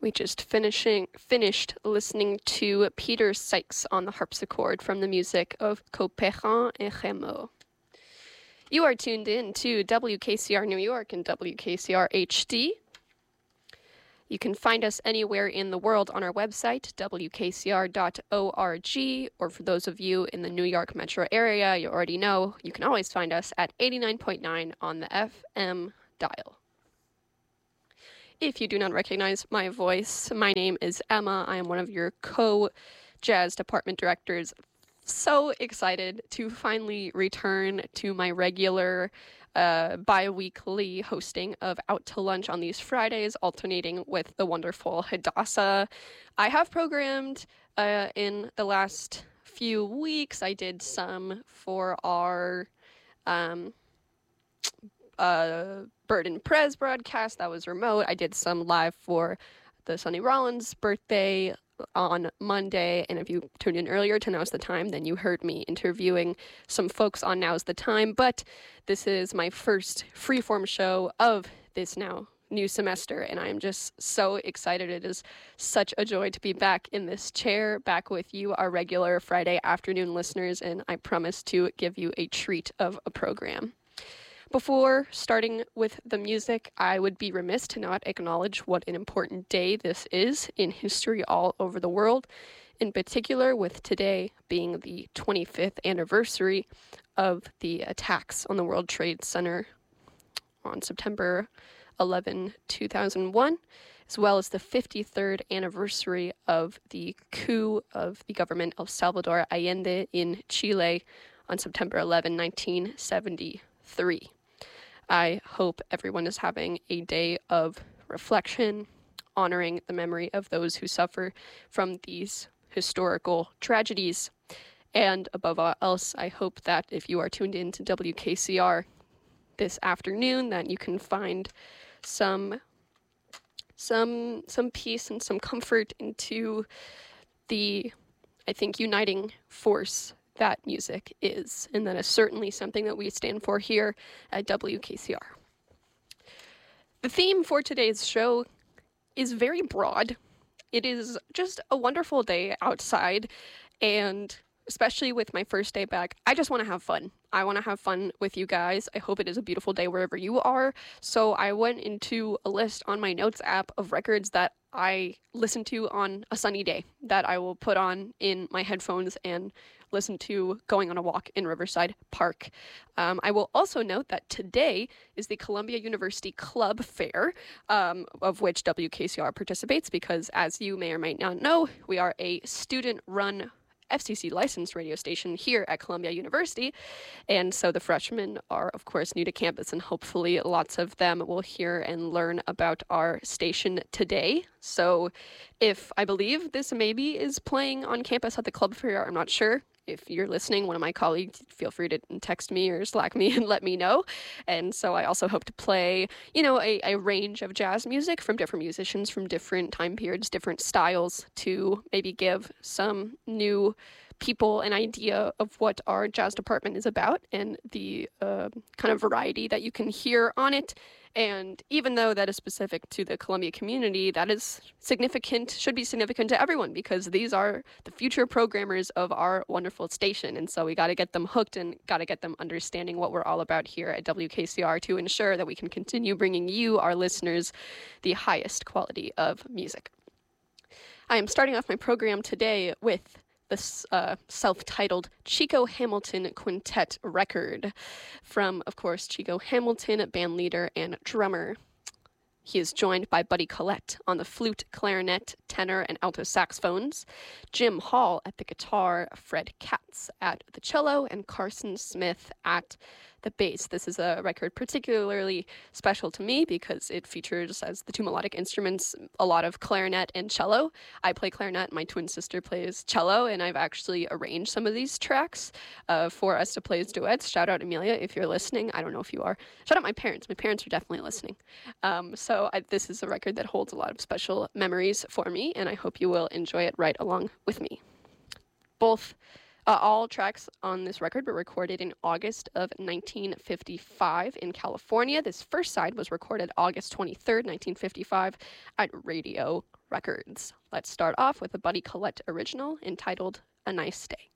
We just finished listening to Peter Sykes on the harpsichord from the music of Couperin et Rameau. You are tuned in to WKCR New York and WKCR HD. You can find us anywhere in the world on our website, wkcr.org, or for those of you in the New York metro area, you already know, you can always find us at 89.9 on the FM dial. If you do not recognize my voice, my name is Emma. I am one of your co-jazz department directors. So excited to finally return to my regular bi-weekly hosting of Out to Lunch on these Fridays, alternating with the wonderful Hadassah. I have programmed in the last few weeks. I did some for our Bird and Prez broadcast that was remote. I did some live for the Sonny Rollins birthday on Monday, and if you tuned in earlier to Now's the Time, then you heard me interviewing some folks on Now's the Time, but this is my first freeform show of this now new semester, and I am just so excited. It is such a joy to be back in this chair, back with you, our regular Friday afternoon listeners, and I promise to give you a treat of a program. Before starting with the music, I would be remiss to not acknowledge what an important day this is in history all over the world, in particular with today being the 25th anniversary of the attacks on the World Trade Center on September 11, 2001, as well as the 53rd anniversary of the coup of the government of Salvador Allende in Chile on September 11, 1973. I hope everyone is having a day of reflection, honoring the memory of those who suffer from these historical tragedies. And above all else, I hope that if you are tuned in to WKCR this afternoon, that you can find some peace and some comfort into the, I think, uniting force that music is, and that is certainly something that we stand for here at WKCR. The theme for today's show is very broad. It is just a wonderful day outside, and especially with my first day back, I just want to have fun. I want to have fun with you guys. I hope it is a beautiful day wherever you are. So I went into a list on my notes app of records that I listen to on a sunny day that I will put on in my headphones and listen to going on a walk in Riverside Park. I will also note that today is the Columbia University Club Fair, of which WKCR participates because, as you may or may not know, we are a student-run FCC licensed radio station here at Columbia University, and so the freshmen are, of course, new to campus, and hopefully lots of them will hear and learn about our station today. So if I believe this maybe is playing on campus at the Club Fair, I'm not sure. If you're listening, one of my colleagues, feel free to text me or Slack me and let me know. And so I also hope to play, a range of jazz music from different musicians from different time periods, different styles, to maybe give some new people an idea of what our jazz department is about and the kind of variety that you can hear on it. And even though that is specific to the Columbia community, that is significant, should be significant to everyone, because these are the future programmers of our wonderful station. And so we got to get them hooked and got to get them understanding what we're all about here at WKCR to ensure that we can continue bringing you, our listeners, the highest quality of music. I am starting off my program today with this self-titled Chico Hamilton Quintet record from, of course, Chico Hamilton, bandleader and drummer. He is joined by Buddy Collette on the flute, clarinet, tenor, and alto saxophones, Jim Hall at the guitar, Fred Katz at the cello, and Carson Smith at the bass. This is a record particularly special to me because it features, as the two melodic instruments, a lot of clarinet and cello. I play clarinet, my twin sister plays cello, and I've actually arranged some of these tracks for us to play as duets. Shout out Amelia if you're listening. I don't know if you are. Shout out my parents. My parents are definitely listening. This is a record that holds a lot of special memories for me, and I hope you will enjoy it right along with me. Both All tracks on this record were recorded in August of 1955 in California. This first side was recorded August 23rd, 1955 at Radio Records. Let's start off with a Buddy Collette original entitled A Nice Day.